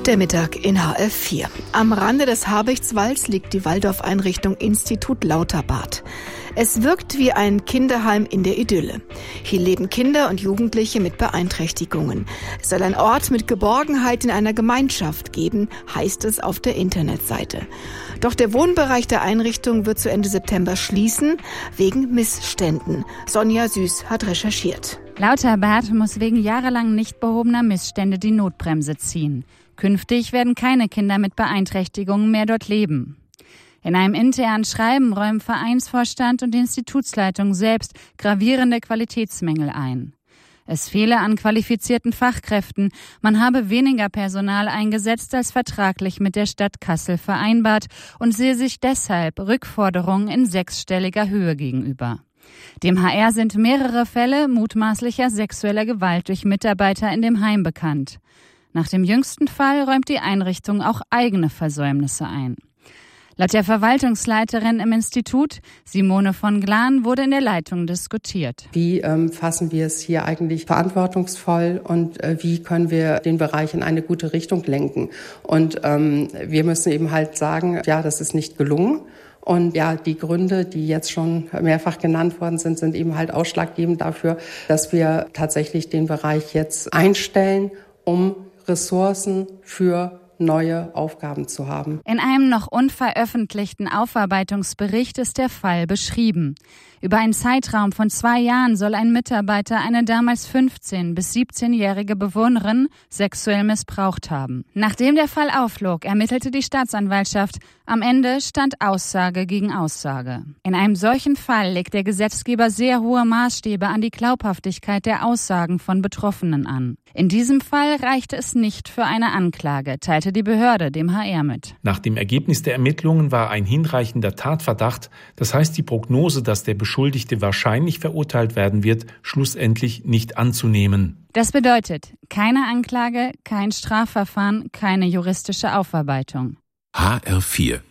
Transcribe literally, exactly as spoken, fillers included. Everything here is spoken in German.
Der Mittag in H F vier. Am Rande des Habichtswalds liegt die Waldorfeinrichtung Institut Lauterbad. Es wirkt wie ein Kinderheim in der Idylle. Hier leben Kinder und Jugendliche mit Beeinträchtigungen. Es soll ein Ort mit Geborgenheit in einer Gemeinschaft geben, heißt es auf der Internetseite. Doch der Wohnbereich der Einrichtung wird zu Ende September schließen, wegen Missständen. Sonja Süß hat recherchiert. Lauterbad muss wegen jahrelang nicht behobener Missstände die Notbremse ziehen. Künftig werden keine Kinder mit Beeinträchtigungen mehr dort leben. In einem internen Schreiben räumen Vereinsvorstand und Institutsleitung selbst gravierende Qualitätsmängel ein. Es fehle an qualifizierten Fachkräften, man habe weniger Personal eingesetzt als vertraglich mit der Stadt Kassel vereinbart und sehe sich deshalb Rückforderungen in sechsstelliger Höhe gegenüber. Dem H R sind mehrere Fälle mutmaßlicher sexueller Gewalt durch Mitarbeiter in dem Heim bekannt. Nach dem jüngsten Fall räumt die Einrichtung auch eigene Versäumnisse ein. Laut der Verwaltungsleiterin im Institut, Simone von Glan, wurde in der Leitung diskutiert. Wie ähm, fassen wir es hier eigentlich verantwortungsvoll und äh, wie können wir den Bereich in eine gute Richtung lenken? Und ähm, wir müssen eben halt sagen, ja, das ist nicht gelungen. Und ja, die Gründe, die jetzt schon mehrfach genannt worden sind, sind eben halt ausschlaggebend dafür, dass wir tatsächlich den Bereich jetzt einstellen, um Ressourcen für neue Aufgaben zu haben. In einem noch unveröffentlichten Aufarbeitungsbericht ist der Fall beschrieben. Über einen Zeitraum von zwei Jahren soll ein Mitarbeiter eine damals fünfzehn- bis siebzehnjährige Bewohnerin sexuell missbraucht haben. Nachdem der Fall aufflog, ermittelte die Staatsanwaltschaft. Am Ende stand Aussage gegen Aussage. In einem solchen Fall legt der Gesetzgeber sehr hohe Maßstäbe an die Glaubhaftigkeit der Aussagen von Betroffenen an. In diesem Fall reichte es nicht für eine Anklage, teilte die Behörde dem H R mit. Nach dem Ergebnis der Ermittlungen war ein hinreichender Tatverdacht, das heißt die Prognose, dass der Beschuldigte wahrscheinlich verurteilt werden wird, schlussendlich nicht anzunehmen. Das bedeutet keine Anklage, kein Strafverfahren, keine juristische Aufarbeitung. H R vier